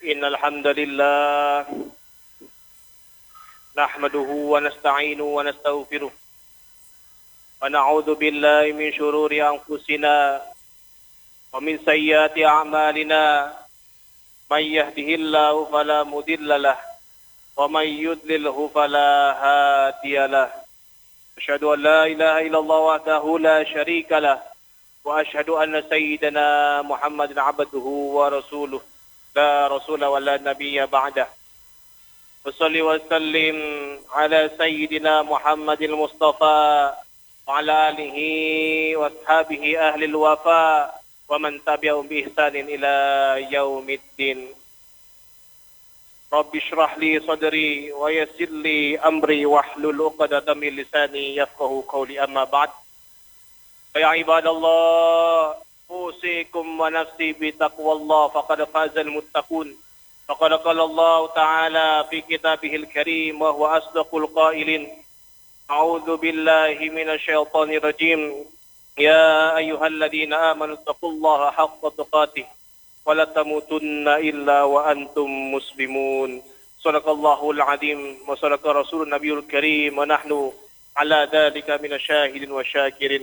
إن الحمد لله نحمده ونستعينه ونستغفره ونعوذ بالله من شرور أنفسنا ومن سيئات أعمالنا من يهده الله فلا مضل له ومن يضلله فلا هادي له أشهد أن لا إله إلا الله وحده لا شريك له وأشهد أن سيدنا محمد عبده ورسوله لا رسول ولا نبي بعده وصلي وسلم على سيدنا محمد المصطفى وعلى آله وأصحابه أهل الوفاء ومن تبعهم بإحسان إلى يوم الدين رب اشرح لي صدري ويسر لي أمري واحلل عقدة من لساني يفقهوا قولي أما بعد فيا عباد الله أوصيكم ونفسي بتقوى الله فقد فاز المتقون فقد قال الله تعالى في كتابه الكريم وهو أصدق القائلين أعوذ بالله من الشيطان الرجيم يا أيها الذين آمنوا اتقوا الله حق تقاته ولا تموتن إلا وأنتم مسلمون صدق الله العظيم وصدق رسول النبي الكريم ونحن على ذلك من الشاهدين والشاكرين.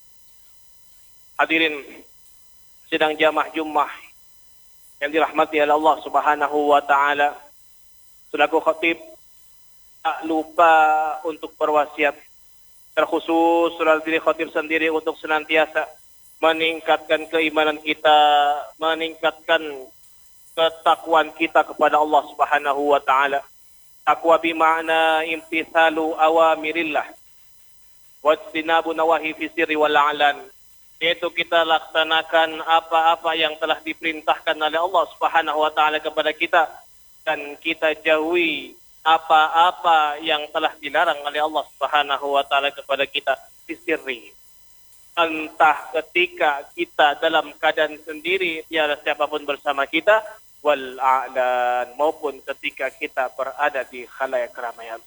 Hadirin sidang jamaah Jumat yang dirahmati oleh Allah Subhanahu wa taala. Selaku khatib tak lupa untuk berwasiat, terkhusus saudara diri khatib sendiri untuk senantiasa meningkatkan keimanan kita, meningkatkan ketakwaan kita kepada Allah Subhanahu wa taala. Takwa bermakna imtithalu awamirillah wa ijtinabu nawahi fi sirri wal a'lan. Yaitu kita laksanakan apa-apa yang telah diperintahkan oleh Allah Subhanahu wa taala kepada kita dan kita jauhi apa-apa yang telah dilarang oleh Allah Subhanahu wa taala kepada kita fisirri. Entah ketika kita dalam keadaan sendiri tiada siapapun bersama kita wal a'lan maupun ketika kita berada di khalayak keramaian.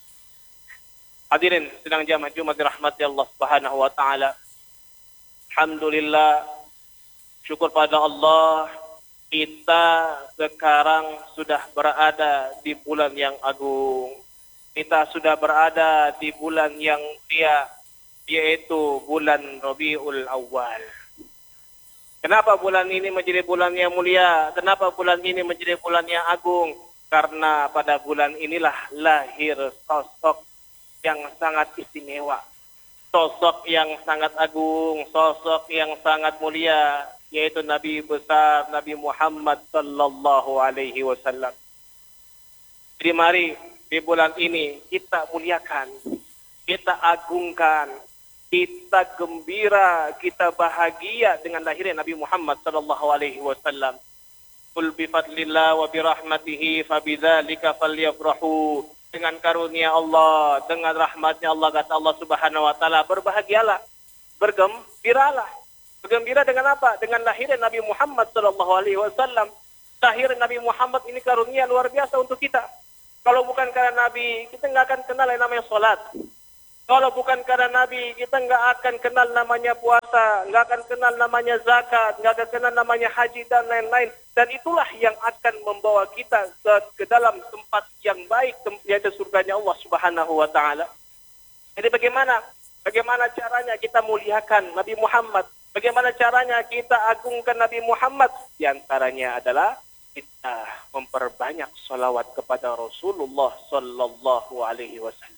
Hadirin sidang jamaah Jumat dirahmati Allah Subhanahu wa taala. Alhamdulillah, syukur pada Allah, kita sekarang sudah berada di bulan yang agung. Kita sudah berada di bulan yang mulia, yaitu bulan Rabiul Awal. Kenapa bulan ini menjadi bulan yang mulia? Kenapa bulan ini menjadi bulan yang agung? Karena pada bulan inilah lahir sosok yang sangat istimewa. Sosok yang sangat agung, sosok yang sangat mulia, yaitu Nabi besar Nabi Muhammad sallallahu alaihi wasallam. Jadi mari di bulan ini kita muliakan, kita agungkan, kita gembira, kita bahagia dengan lahirnya Nabi Muhammad sallallahu alaihi wasallam. Qul bi fadlillah wa bi rahmatihi fabidzalika falyafrahu. Dengan karunia Allah, dengan rahmatnya Allah, kata Allah Subhanahu wa taala, berbahagialah, bergembiralah. Bergembira dengan apa? Dengan lahirnya Nabi Muhammad sallallahu alaihi wasallam. Lahir Nabi Muhammad ini karunia luar biasa untuk kita. Kalau bukan karena Nabi, kita nggak akan kenal yang namanya salat. Kalau bukan karena Nabi, kita nggak akan kenal namanya puasa, nggak akan kenal namanya zakat, nggak akan kenal namanya haji dan lain-lain. Dan itulah yang akan membawa kita ke dalam tempat yang baik, yaitu surganya Allah Subhanahu wa taala. Jadi bagaimana caranya kita muliakan Nabi Muhammad? Bagaimana caranya kita agungkan Nabi Muhammad? Di antaranya adalah kita memperbanyak salawat kepada Rasulullah sallallahu alaihi wasallam.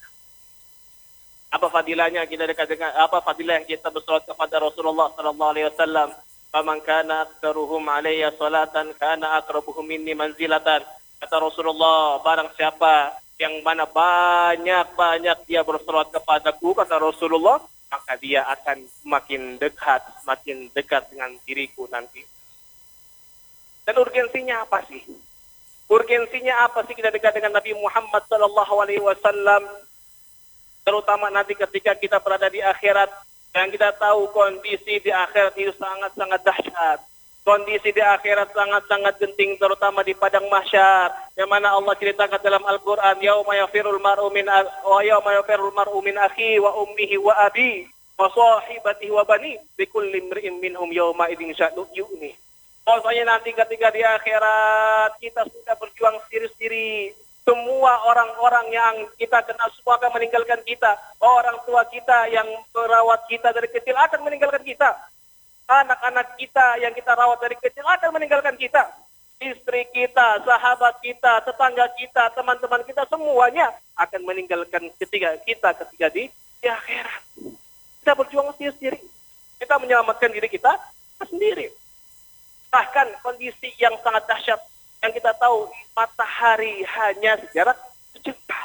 Apa fadilahnya kita dekat dengan fadilah kita bersolat kepada Rasulullah sallallahu alaihi wasallam? Faman kana aktsaruhum alayya salatan kana aqrabuhum minni manzilatan. Kata Rasulullah, barang siapa yang mana banyak dia bersolat kepadaku, kata Rasulullah, maka dia akan semakin dekat dengan diriku nanti. Dan urgensinya apa sih? Urgensinya apa sih kita dekat dengan Nabi Muhammad sallallahu alaihi wasallam? Terutama nanti ketika kita berada di akhirat, dan kita tahu kondisi di akhirat itu sangat-sangat dahsyat. Kondisi di akhirat sangat-sangat genting, terutama di padang mahsyar, yang mana Allah ceritakan dalam Al-Quran, yauma yafirul mar'u min akhi wa ummihi wa abi wa sahibatihi wa bani likulli imri'in minhum yawma idzin sya'nu yu'ni. Bahwasanya nanti ketika di akhirat kita sudah berjuang sendiri-sendiri. Semua orang-orang yang kita kenal semua akan meninggalkan kita. Orang tua kita yang merawat kita dari kecil akan meninggalkan kita. Anak-anak kita yang kita rawat dari kecil akan meninggalkan kita. Istri kita, sahabat kita, tetangga kita, teman-teman kita semuanya akan meninggalkan ketika di akhirat. Kita berjuang sendiri. Kita menyelamatkan diri kita sendiri. Bahkan kondisi yang sangat dahsyat yang kita tahu matahari hanya sejarak sejengkal.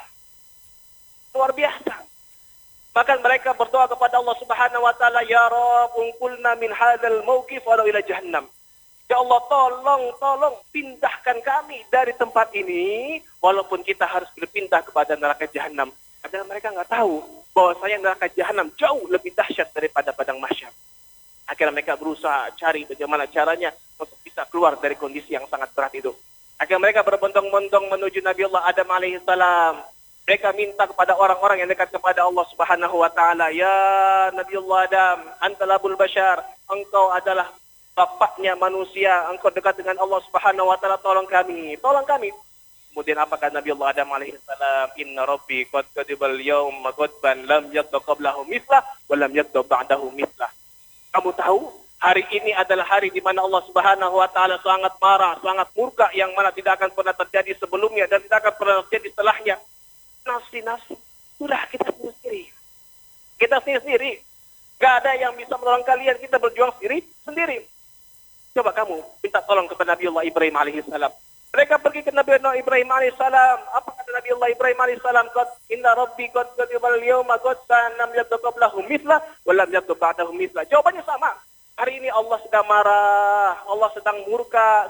Luar biasa. Bahkan mereka berdoa kepada Allah Subhanahu wa taala, ya Rabb, unqulna min hadzal mauqif wa ila jahannam. Ya Allah, tolong pindahkan kami dari tempat ini walaupun kita harus berpindah kepada neraka jahanam. Karena mereka nggak tahu bahwasanya neraka jahanam jauh lebih dahsyat daripada padang mahsyar. Akhirnya mereka berusaha cari bagaimana caranya untuk bisa keluar dari kondisi yang sangat berat itu. Akhirnya mereka berbondong-bondong menuju Nabi Allah Adam alaihissalam. Mereka minta kepada orang-orang yang dekat kepada Allah Subhanahu wa taala, ya Nabi Allah Adam, antal abul bashar, engkau adalah bapaknya manusia, engkau dekat dengan Allah Subhanahu wa taala, tolong kami. Kemudian apakah Nabi Allah Adam alaihissalam, inna rabbi qad kadibal yawma qadban lam yadda qablahu mislah wa lam yadda ba'dahu mislah. Kamu tahu, hari ini adalah hari di mana Allah Subhanahu wa taala sangat marah, sangat murka yang mana tidak akan pernah terjadi sebelumnya dan tidak akan pernah terjadi setelahnya. Nafsi, sudah kita sendiri. Kita sendiri. Gak ada yang bisa menolong kalian, kita berjuang sendiri. Coba kamu minta tolong kepada Nabi Allah Ibrahim alaihissalam. Mereka pergi ke Nabi Allah Ibrahim alaihissalam. Apa kata Nabi Allah Ibrahim alaihissalam? Inna rabbi qad kadibal yawma qadban lam yadda qablahu mithlah wa lam yadda ba'dahu mithlah. Jawabannya sama. Hari ini Allah sedang marah, Allah sedang murka.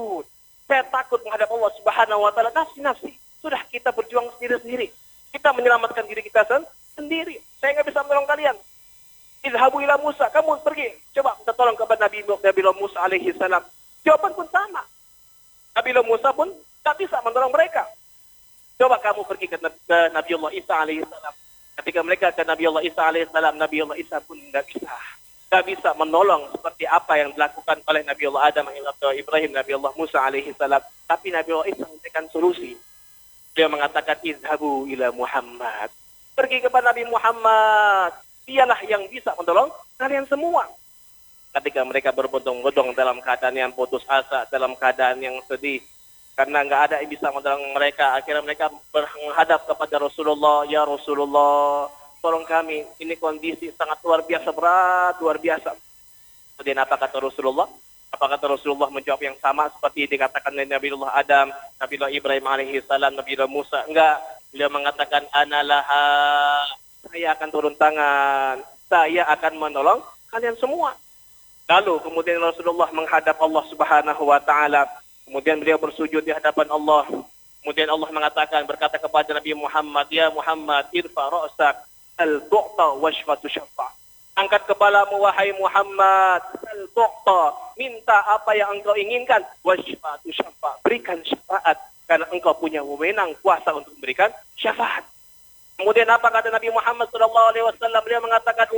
Saya takut menghadap Allah Subhanahu wa taala. Nafsi. Sudah kita berjuang sendiri. Kita menyelamatkan diri kita sendiri. Saya nggak bisa menolong kalian. Idhabu ila Musa, kamu pergi. Coba kita tolong kepada Nabi Musa alaihi salam. Jawaban pun sama. Nabi Musa pun tak bisa menolong mereka. Coba kamu pergi ke Nabi Allah Isa alaihi salam. Ketika mereka ke Nabi Allah Isa alaihi salam, Nabi Allah Isa pun nggak bisa menolong seperti apa yang dilakukan oleh Nabi Allah Adam, Nabi Allah Ibrahim, Nabi Allah Musa alaihi salam. Tapi Nabi Allah Isa memberikan solusi. Dia mengatakan, idhabu ila Muhammad. Pergi kepada Nabi Muhammad. Dialah yang bisa menolong kalian semua. Ketika mereka berbondong-bondong dalam keadaan yang putus asa, dalam keadaan yang sedih, karena nggak ada yang bisa menolong mereka, akhirnya mereka menghadap kepada Rasulullah, ya Rasulullah, tolong kami, ini kondisi sangat luar biasa, berat, luar biasa. Kemudian apa kata Rasulullah? Apakah Rasulullah menjawab yang sama seperti dikatakan oleh Nabi Allah Adam, Nabi Allah Ibrahim alaihissalam, Nabi Allah Musa? Enggak. Beliau mengatakan, analaha, saya akan turun tangan, saya akan menolong kalian semua. Lalu kemudian Rasulullah menghadap Allah Subhanahu wa taala. Kemudian beliau bersujud di hadapan Allah. Kemudian Allah mengatakan, berkata kepada Nabi Muhammad, ya Muhammad, irfa ra'sak, al-tu'ta washfatu syafa'. Angkat kepalamu wahai Muhammad, al-tu'ta, minta apa yang engkau inginkan, washfatu syafa', berikan syafaat karena engkau punya wewenang kuasa untuk memberikan syafaat. Kemudian apa kata Nabi Muhammad SAW? Beliau mengatakan,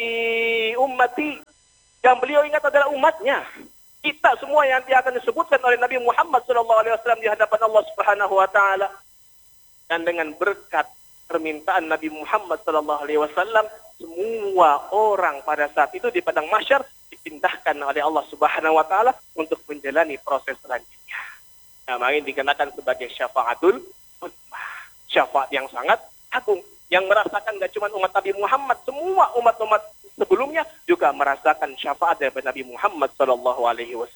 ummati. Yang beliau ingat adalah umatnya. Kita semua yang akan disebutkan oleh Nabi Muhammad SAW di hadapan Allah Subhanahu wa taala. Dan dengan berkat permintaan Nabi Muhammad SAW, semua orang pada saat itu di padang mahsyar dipindahkan oleh Allah Subhanahu wa taala untuk menjalani proses selanjutnya. Nah, ini dikenakan sebagai syafaatul ummah. Syafaat yang sangat agung. Yang merasakan gak cuma umat Nabi Muhammad, semua umat-umat sebelumnya juga merasakan syafaat dari Nabi Muhammad SAW.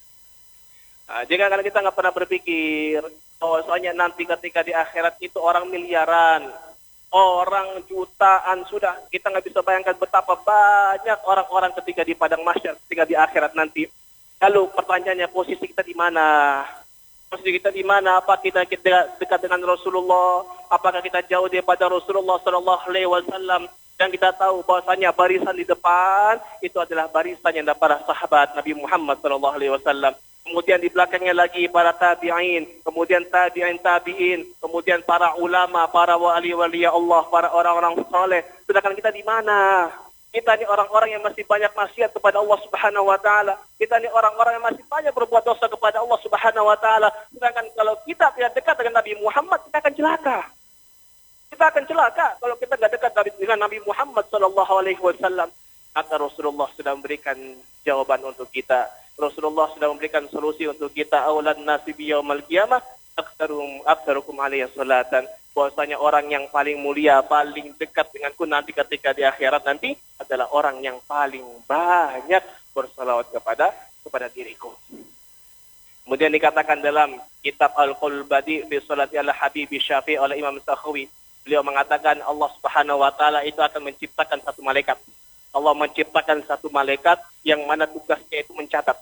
Nah, jika kita nggak pernah berpikir bahwasanya nanti ketika di akhirat itu orang miliaran, orang jutaan, sudah kita nggak bisa bayangkan betapa banyak orang-orang ketika di padang mahsyar, ketika di akhirat nanti. Lalu pertanyaannya, posisi kita di mana? Posisi kita di mana? Apa kita dekat dengan Rasulullah? Apakah kita jauh daripada Rasulullah SAW? Dan kita tahu bahwasanya barisan di depan itu adalah barisan yang para sahabat Nabi Muhammad SAW. Kemudian di belakangnya lagi para tabi'in, kemudian tabi'in, kemudian para ulama, para wali-wali Allah, para orang-orang saleh. Sedangkan kita di mana? Kita ini orang-orang yang masih banyak maksiat kepada Allah Subhanahu wa taala. Kita ini orang-orang yang masih banyak berbuat dosa kepada Allah Subhanahu wa taala. Sedangkan kalau kita tidak dekat dengan Nabi Muhammad, kita akan celaka. Kita akan celaka kalau kita tidak dekat dengan Nabi Muhammad sallallahu alaihi wasallam. Maka Rasulullah sudah memberikan jawaban untuk kita. Rasulullah sudah memberikan solusi untuk kita. Aulan nasi biyaumal qiyamah aktsarukum alaihi salatan. Bahwasanya orang yang paling mulia, paling dekat denganku nanti ketika di akhirat nanti adalah orang yang paling banyak bersalawat kepada diriku. Kemudian dikatakan dalam kitab Al-Qaul Badi fi Salati ala Habibi Syafi'i oleh Imam Sakhawi, beliau mengatakan Allah Subhanahu wa taala itu akan menciptakan satu malaikat. Allah menciptakan satu malaikat yang mana tugasnya itu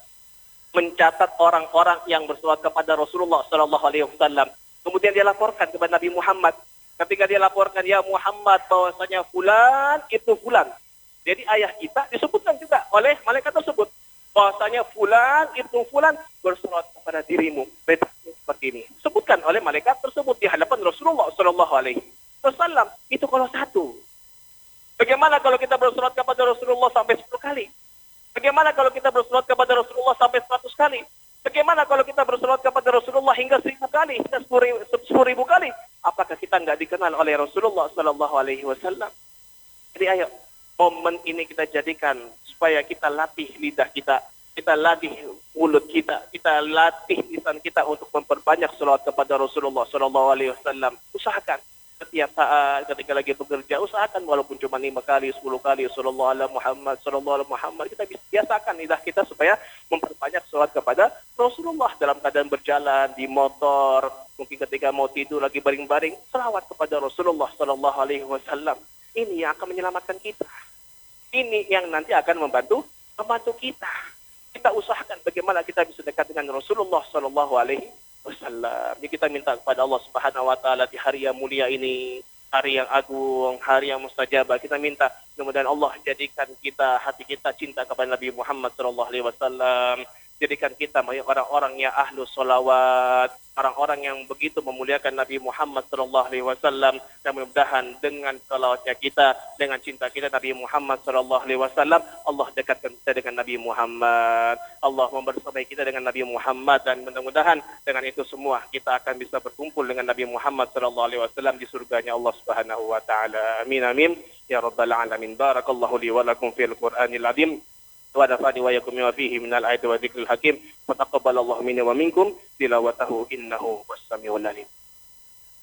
mencatat orang-orang yang bersalawat kepada Rasulullah sallallahu alaihi wasallam. Kemudian dia laporkan kepada Nabi Muhammad. Ketika dia laporkan, ya Muhammad, bahwasanya fulan itu fulan. Jadi ayah kita disebutkan juga oleh malaikat tersebut. Bahwasanya fulan itu fulan bersalawat kepada dirimu. Seperti ini. Sebutkan oleh malaikat tersebut di hadapan Rasulullah sallallahu alaihi wasallam. Itu kalau satu. Bagaimana kalau kita bersalawat kepada Rasulullah sampai 10 kali? Bagaimana kalau kita bersalawat kepada Rasulullah sampai 100 kali? Bagaimana kalau kita bersalawat kepada Rasulullah hingga 1000 kali, hingga 10.000 kali? Apakah kita nggak dikenal oleh Rasulullah Sallallahu Alaihi Wasallam? Jadi ayo, momen ini kita jadikan supaya kita latih lidah kita latih mulut kita latih lisan kita untuk memperbanyak salawat kepada Rasulullah Sallallahu Alaihi Wasallam. Usahakan setiap saat ketika lagi bekerja, usahakan walaupun cuma 5 kali, 10 kali sallallahu alaihi Muhammad, kita biasakan lidah kita supaya memperbanyak salawat kepada Rasulullah dalam keadaan berjalan, di motor, mungkin ketika mau tidur lagi baring-baring, salawat kepada Rasulullah sallallahu alaihi wasallam. Ini yang akan menyelamatkan kita. Ini yang nanti akan membantu kita. Kita usahakan bagaimana kita bisa dekat dengan Rasulullah sallallahu alaihi wasallam. Jadi kita minta kepada Allah Subhanahu wa taala di hari yang mulia ini, hari yang agung, hari yang mustajabah, kita minta mudah-mudahan Allah jadikan hati kita cinta kepada Nabi Muhammad sallallahu alaihi wasallam. Jadikan kita orang-orang yang ahlu sholawat, orang-orang yang begitu memuliakan Nabi Muhammad sallallahu alaihi wasallam, dan mudah-mudahan dengan sholawatnya kita, dengan cinta kita Nabi Muhammad sallallahu alaihi wasallam, Allah dekatkan kita dengan Nabi Muhammad. Allah membersamai kita dengan Nabi Muhammad, dan mudah-mudahan dengan itu semua kita akan bisa berkumpul dengan Nabi Muhammad sallallahu alaihi wasallam di surganya Allah Subhanahu wa taala. Amin amin ya rabbal alamin. Barakallahu li wa lakum fil Qur'anil azim. ونفعني وإياكم بما فيه من الآيات والذكر الحكيم وتقبل الله مني ومنكم تلاوته إنه هو السميع العليم.